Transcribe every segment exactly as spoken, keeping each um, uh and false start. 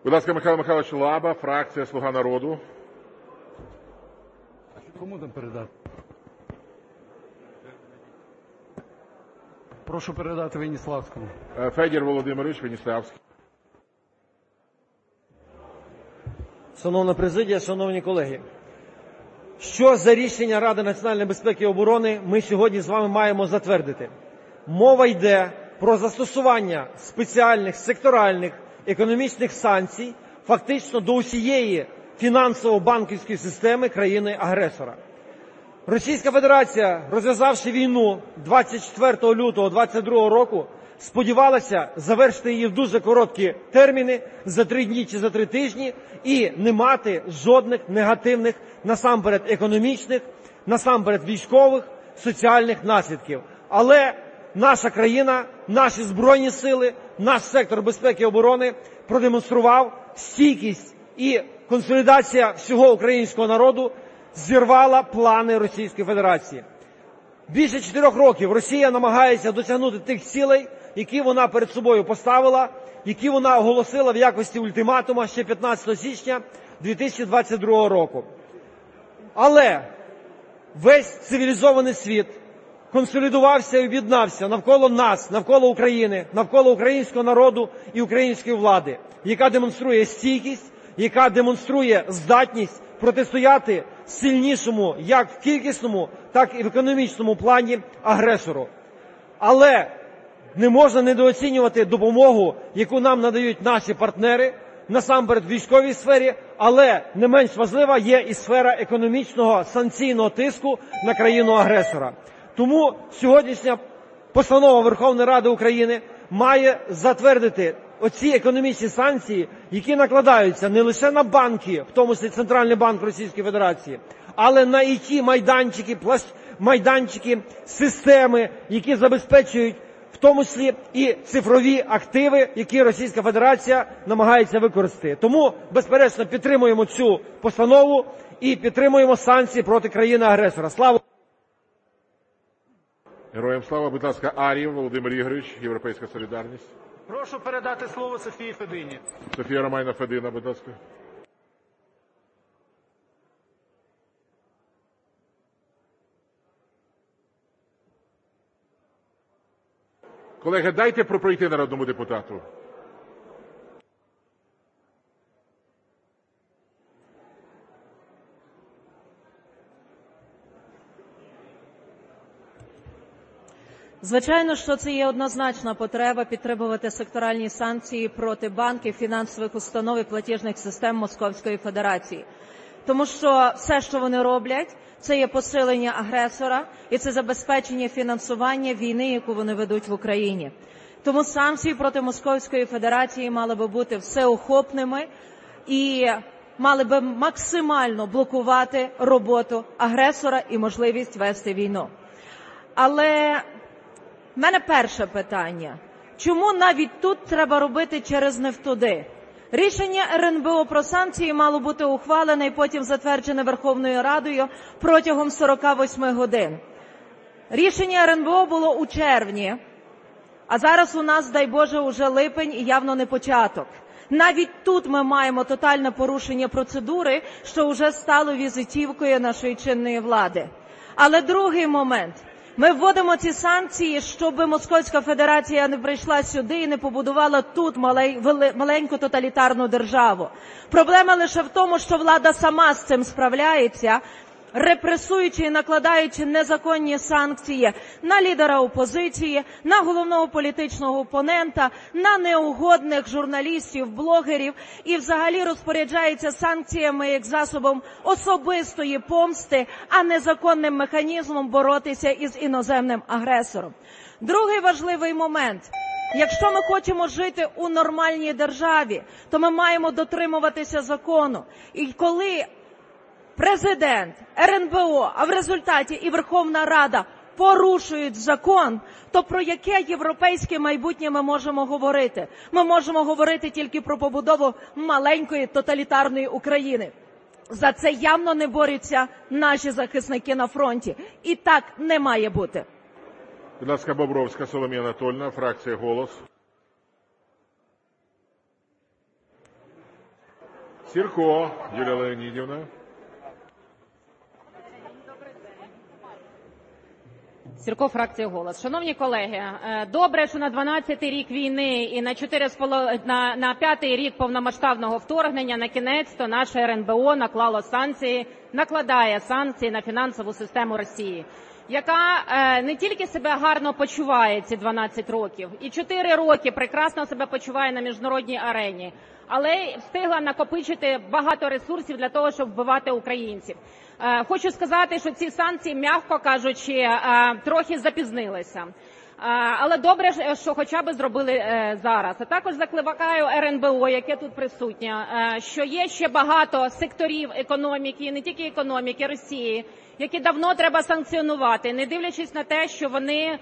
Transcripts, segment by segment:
Будь ласка, Михайло Михайлович Лаба, фракція «Слуга народу». Кому там передати? Прошу передати Веніславському. Федір Володимирович Веніславський. Шановна президія, шановні колеги, що за рішення Ради національної безпеки і оборони ми сьогодні з вами маємо затвердити? Мова йде про застосування спеціальних секторальних економічних санкцій фактично до усієї фінансово-банківської системи країни-агресора. Російська Федерація, розв'язавши війну двадцять четвертого лютого двадцять другого року, сподівалася завершити її в дуже короткі терміни, за три дні чи за три тижні, і не мати жодних негативних, насамперед економічних, насамперед військових, соціальних наслідків. Але наша країна, наші Збройні сили, наш сектор безпеки і оборони продемонстрував стійкість, і консолідація всього українського народу зірвала плани Російської Федерації. Більше чотирьох років Росія намагається досягнути тих цілей, які вона перед собою поставила, які вона оголосила в якості ультиматуму ще п'ятнадцятого січня дві тисячі двадцять другого року. Але весь цивілізований світ консолідувався і об'єднався навколо нас, навколо України, навколо українського народу і української влади, яка демонструє стійкість, яка демонструє здатність протистояти сильнішому як в кількісному, так і в економічному плані агресору. Але не можна недооцінювати допомогу, яку нам надають наші партнери, насамперед в військовій сфері, але не менш важлива є і сфера економічного санкційного тиску на країну-агресора. Тому сьогоднішня постанова Верховної Ради України має затвердити оці економічні санкції, які накладаються не лише на банки, в тому числі Центральний банк Російської Федерації, але на і ті майданчики, майданчики, системи, які забезпечують в тому числі і цифрові активи, які Російська Федерація намагається використати. Тому, безперечно, підтримуємо цю постанову і підтримуємо санкції проти країни-агресора. Слава! Героям слава. Будь ласка, Ар'єв Володимир Ігорович, Європейська солідарність. Прошу передати слово Софії Федині. Софія Романівна Федина, будь ласка. Колеги, дайте пройти народному депутату. Звичайно, що це є однозначна потреба підтримувати секторальні санкції проти банків, фінансових установ і платіжних систем Московської Федерації. Тому що все, що вони роблять, це є посилення агресора і це забезпечення фінансування війни, яку вони ведуть в Україні. Тому санкції проти Московської Федерації мали би бути всеохопними і мали би максимально блокувати роботу агресора і можливість вести війну. Але в мене перше питання. Чому навіть тут треба робити через невтуди? Рішення ер ен бе о про санкції мало бути ухвалене і потім затверджене Верховною Радою протягом сорока восьми годин. Рішення ер ен бе о було у червні, а зараз у нас, дай Боже, уже липень і явно не початок. Навіть тут ми маємо тотальне порушення процедури, що вже стало візитівкою нашої чинної влади. Але другий момент. Ми вводимо ці санкції, щоб Московська Федерація не прийшла сюди і не побудувала тут маленьку тоталітарну державу. Проблема лише в тому, що влада сама з цим справляється, репресуючи і накладаючи незаконні санкції на лідера опозиції, на головного політичного опонента, на неугодних журналістів, блогерів і взагалі розпоряджається санкціями як засобом особистої помсти, а не законним механізмом боротися із іноземним агресором. Другий важливий момент. Якщо ми хочемо жити у нормальній державі, то ми маємо дотримуватися закону. І коли Президент, ер ен бе о, а в результаті і Верховна Рада порушують закон, то про яке європейське майбутнє ми можемо говорити? Ми можемо говорити тільки про побудову маленької тоталітарної України. За це явно не борються наші захисники на фронті. І так не має бути. Будь ласка, Бобровська Соломія Анатольовна, фракція «Голос». Сірко Юлія Леонідівна. Сірко, фракція «Голос». Шановні колеги, добре, що на дванадцятий рік війни і на чотири з половиною на, на п'ятий рік повномасштабного вторгнення на кінець-то наше ер ен бе о наклало санкції, накладає санкції на фінансову систему Росії, яка е, не тільки себе гарно почуває ці дванадцять років, і чотири роки прекрасно себе почуває на міжнародній арені, але встигла накопичити багато ресурсів для того, щоб вбивати українців. Е, хочу сказати, що ці санкції, м'яко кажучи, е, трохи запізнилися. Але добре, що хоча б зробили зараз. А також закликаю ер ен бе о, яке тут присутнє, що є ще багато секторів економіки, не тільки економіки Росії, які давно треба санкціонувати, не дивлячись на те, що вони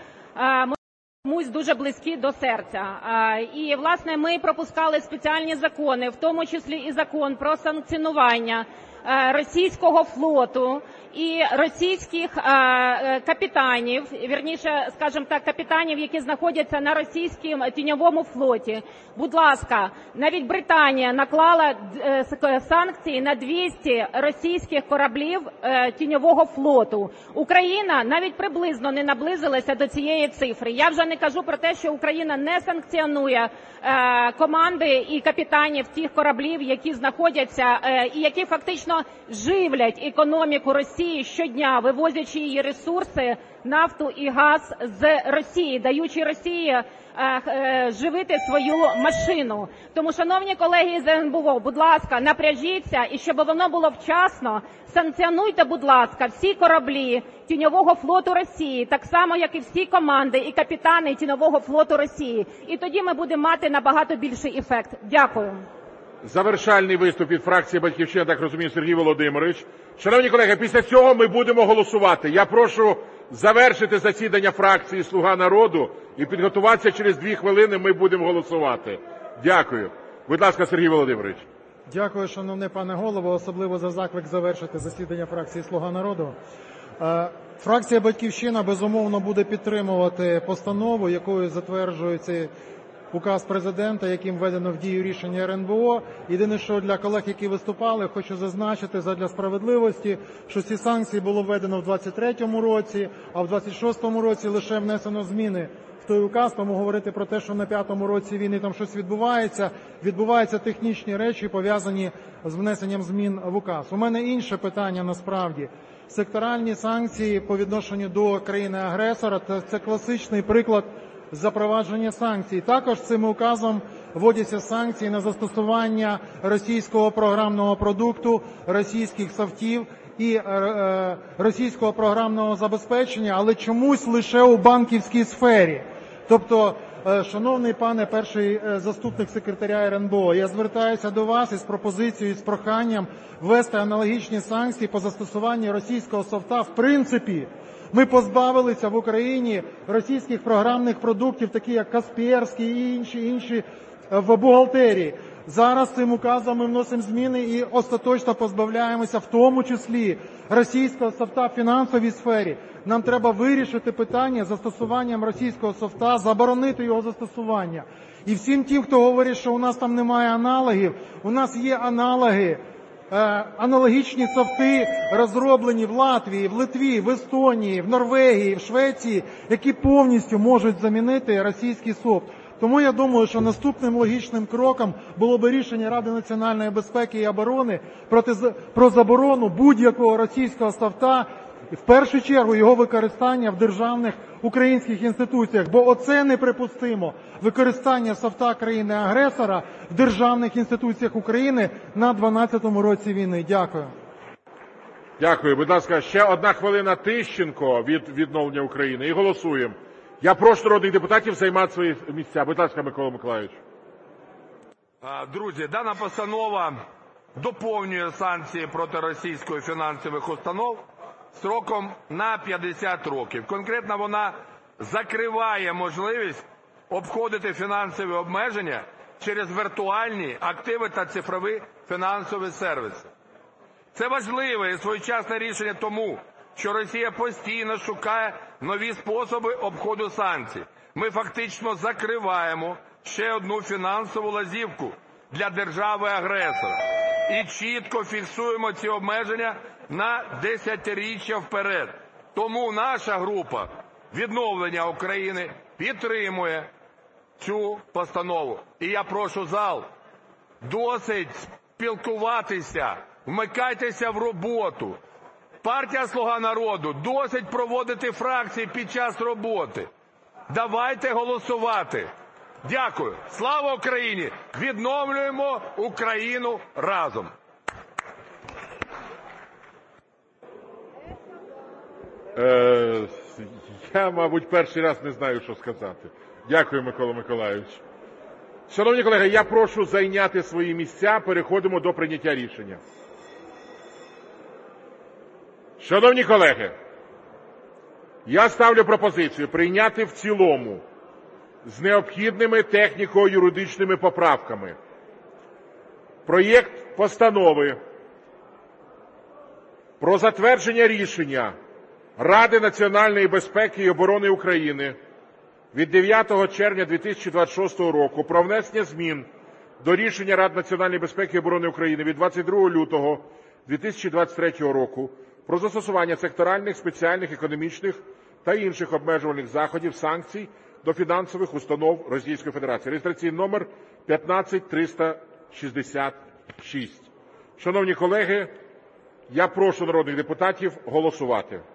комусь дуже близькі до серця. І, власне, ми пропускали спеціальні закони, в тому числі і закон про санкціонування російського флоту і російських капітанів, вірніше, скажімо так, капітанів, які знаходяться на російському тіньовому флоті. Будь ласка, навіть Британія наклала санкції на двісті російських кораблів тіньового флоту. Україна навіть приблизно не наблизилася до цієї цифри. Я вже не кажу про те, що Україна не санкціонує команди і капітанів тих кораблів, які знаходяться і які фактично живлять економіку Росії щодня, вивозячи її ресурси, нафту і газ з Росії, даючи Росії живити свою машину. Тому, шановні колеги з ер ен бе о, будь ласка, напряжіться, і щоб воно було вчасно, санкціонуйте, будь ласка, всі кораблі тіньового флоту Росії, так само, як і всі команди і капітани тіньового флоту Росії. І тоді ми будемо мати набагато більший ефект. Дякую. Завершальний виступ від фракції «Батьківщина», так розумію, Сергій Володимирович. Шановні колеги, після цього ми будемо голосувати. Я прошу завершити засідання фракції «Слуга народу» і підготуватися, через дві хвилини ми будемо голосувати. Дякую. Будь ласка, Сергій Володимирович. Дякую, шановний пане голово, особливо за заклик завершити засідання фракції «Слуга народу». Фракція «Батьківщина» безумовно буде підтримувати постанову, якою затверджується указ президента, яким введено в дію рішення ер ен бе о. Єдине, що для колег, які виступали, хочу зазначити задля справедливості, що ці санкції було введено в двадцять третьому році, а в двадцять шостому році лише внесено зміни в той указ, тому говорити про те, що на п'ятому році війни там щось відбувається, відбуваються технічні речі, пов'язані з внесенням змін в указ. У мене інше питання насправді. Секторальні санкції по відношенню до країни-агресора – це класичний приклад запровадження санкцій. Також цим указом вводяться санкції на застосування російського програмного продукту, російських софтів і е, російського програмного забезпечення, але чомусь лише у банківській сфері. Тобто, е, шановний пане перший заступник секретаря ер ен бе о, я звертаюся до вас із пропозицією, з проханням ввести аналогічні санкції по застосуванню російського софта в принципі. Ми позбавилися в Україні російських програмних продуктів, такі як Касперський і інші, інші в бухгалтерії. Зараз цим указом ми вносимо зміни і остаточно позбавляємося в тому числі російського софта в фінансовій сфері. Нам треба вирішити питання з застосуванням російського софта, заборонити його застосування. І всім тим, хто говорить, що у нас там немає аналогів, у нас є аналоги. Аналогічні софти розроблені в Латвії, в Литві, в Естонії, в Норвегії, в Швеції, які повністю можуть замінити російський софт. Тому я думаю, що наступним логічним кроком було б рішення Ради національної безпеки і оборони проти, про заборону будь-якого російського софта, в першу чергу його використання в державних українських інституціях, бо оце неприпустимо – використання софта країни-агресора в державних інституціях України на дванадцятому році війни. Дякую. Дякую. Будь ласка, ще одна хвилина Тищенко від «Відновлення України» і голосуємо. Я прошу народних депутатів займати свої місця. Будь ласка, Микола Миколайович. Друзі, дана постанова доповнює санкції проти російської фінансових установ строком на п'ятдесят років. Конкретно вона закриває можливість обходити фінансові обмеження через віртуальні активи та цифрові фінансові сервіси. Це важливе і своєчасне рішення тому, що Росія постійно шукає нові способи обходу санкцій. Ми фактично закриваємо ще одну фінансову лазівку для держави-агресора. і чітко фіксуємо ці обмеження на десятиріччя вперед. Тому наша група «Відновлення України» підтримує цю постанову. І я прошу зал досить спілкуватися, вмикайтеся в роботу. Партія «Слуга народу», досить проводити фракції під час роботи. Давайте голосувати. Дякую. Слава Україні! Відновлюємо Україну разом. Е, я, мабуть, перший раз не знаю, що сказати. Дякую, Микола Миколайович. Шановні колеги, я прошу зайняти свої місця. Переходимо до прийняття рішення. Шановні колеги, я ставлю пропозицію прийняти в цілому з необхідними техніко-юридичними поправками проєкт постанови про затвердження рішення Ради національної безпеки і оборони України від дев'ятого червня дві тисячі двадцять шостого року про внесення змін до рішення Ради національної безпеки і оборони України від двадцять другого лютого дві тисячі двадцять третього року про застосування секторальних, спеціальних, економічних та інших обмежувальних заходів, санкцій до фінансових установ Російської Федерації. Реєстраційний номер п'ятнадцять триста шістдесят шість. Шановні колеги, я прошу народних депутатів голосувати.